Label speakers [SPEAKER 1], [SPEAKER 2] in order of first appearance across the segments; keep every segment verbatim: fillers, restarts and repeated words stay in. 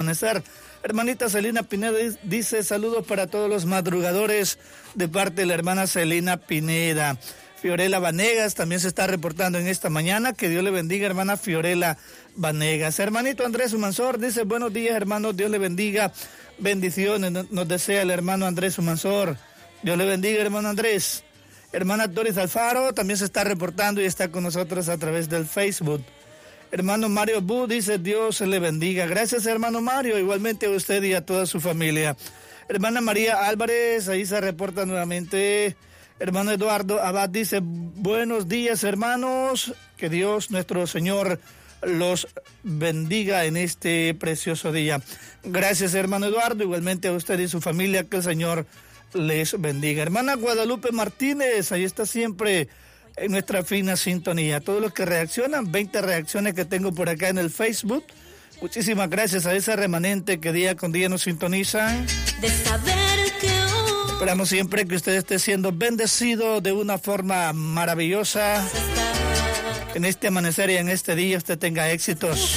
[SPEAKER 1] amanecer. Hermanita Celina Pineda dice saludos para todos los madrugadores de parte de la hermana Celina Pineda. Fiorella Vanegas también se está reportando en esta mañana. Que Dios le bendiga, hermana Fiorella Vanegas. Hermanito Andrés Humansor dice buenos días, hermano, Dios le bendiga, bendiciones, nos desea el hermano Andrés Humansor. Dios le bendiga, hermano Andrés. Hermana Doris Alfaro también se está reportando y está con nosotros a través del Facebook. Hermano Mario Bu dice Dios le bendiga. Gracias, hermano Mario, igualmente a usted y a toda su familia. Hermana María Álvarez, ahí se reporta nuevamente. Hermano Eduardo Abad dice buenos días, hermanos, que Dios nuestro Señor los bendiga en este precioso día. Gracias, hermano Eduardo, igualmente a usted y su familia, que el Señor les bendiga. Hermana Guadalupe Martínez, ahí está siempre en nuestra fina sintonía. Todos los que reaccionan, veinte reacciones que tengo por acá en el Facebook. Muchísimas gracias a ese remanente que día con día nos sintonizan. De saber que hoy... Esperamos siempre que usted esté siendo bendecido de una forma maravillosa. En este amanecer y en este día usted tenga éxitos.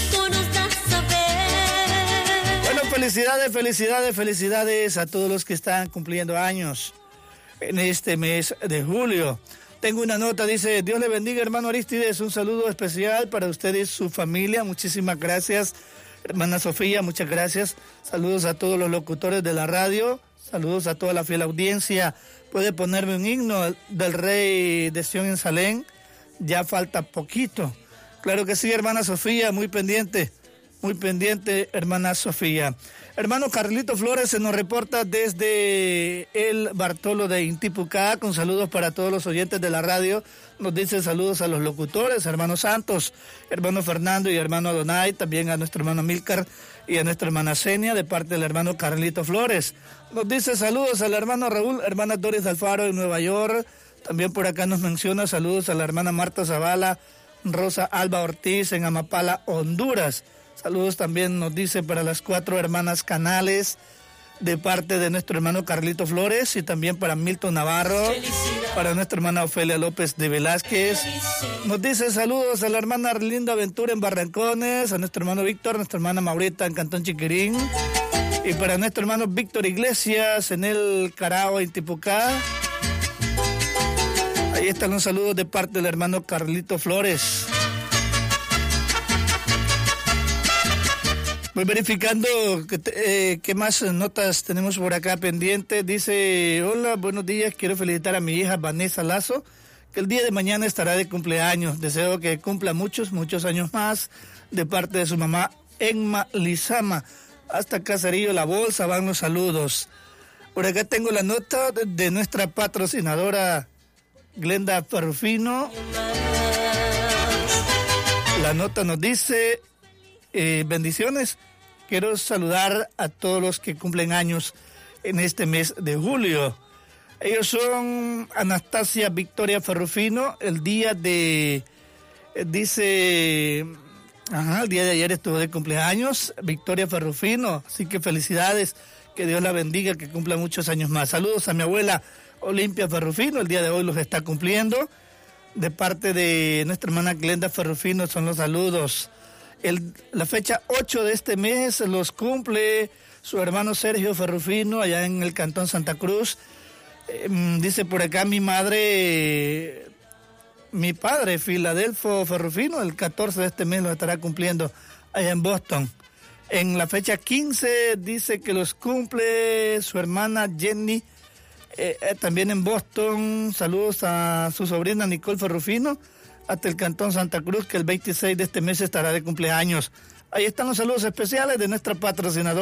[SPEAKER 1] Bueno, felicidades, felicidades, felicidades a todos los que están cumpliendo años en este mes de julio. Tengo una nota, dice, Dios le bendiga, hermano Aristides, un saludo especial para usted y su familia, muchísimas gracias. Hermana Sofía, muchas gracias. Saludos a todos los locutores de la radio, saludos a toda la fiel audiencia. Puede ponerme un himno del Rey de Sion en Salem, ya falta poquito. Claro que sí, hermana Sofía, muy pendiente, muy pendiente, hermana Sofía. Hermano Carlito Flores se nos reporta desde el Bartolo de Intipucá, con saludos para todos los oyentes de la radio. Nos dice saludos a los locutores, hermano Santos, hermano Fernando y hermano Adonai, también a nuestro hermano Milcar y a nuestra hermana Senia, de parte del hermano Carlito Flores. Nos dice saludos al hermano Raúl, hermana Doris Alfaro en Nueva York. También por acá nos menciona saludos a la hermana Marta Zavala, Rosa Alba Ortiz en Amapala, Honduras. Saludos también nos dice para las cuatro hermanas Canales, de parte de nuestro hermano Carlito Flores, y también para Milton Navarro, felicidad. Para nuestra hermana Ofelia López de Velázquez. Nos dice saludos a la hermana Arlinda Ventura en Barrancones, a nuestro hermano Víctor, nuestra hermana Maurita en Cantón Chiquirín, y para nuestro hermano Víctor Iglesias en el Carao, en Tipucá. Ahí están los saludos de parte del hermano Carlito Flores. Voy verificando que, eh, qué más notas tenemos por acá pendientes. Dice, hola, buenos días, quiero felicitar a mi hija Vanessa Lazo, que el día de mañana estará de cumpleaños. Deseo que cumpla muchos, muchos años más, de parte de su mamá Enma Lizama. Hasta Caserío La Bolsa van los saludos. Por acá tengo la nota de, de nuestra patrocinadora Glenda Ferrufino. La nota nos dice... Eh, bendiciones, quiero saludar a todos los que cumplen años en este mes de julio. Ellos son Anastasia Victoria Ferrufino, el día de, eh, dice, ajá, el día de ayer estuvo de cumpleaños, Victoria Ferrufino, así que felicidades, que Dios la bendiga, que cumpla muchos años más. Saludos a mi abuela Olimpia Ferrufino, el día de hoy los está cumpliendo, de parte de nuestra hermana Glenda Ferrufino son los saludos. El, la fecha ocho de este mes los cumple su hermano Sergio Ferrufino allá en el Cantón Santa Cruz. Eh, dice por acá mi madre, mi padre Filadelfo Ferrufino, el catorce de este mes lo estará cumpliendo allá en Boston. En la fecha quince dice que los cumple su hermana Jenny, eh, eh, también en Boston. Saludos a su sobrina Nicole Ferrufino, hasta el Cantón Santa Cruz, que el veintiséis de este mes estará de cumpleaños. Ahí están los saludos especiales de nuestra patrocinadora